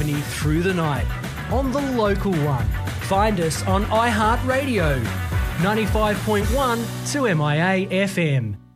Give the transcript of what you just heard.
journey through the night on the local one. Find us on iHeartRadio, 95.1 2MIA FM.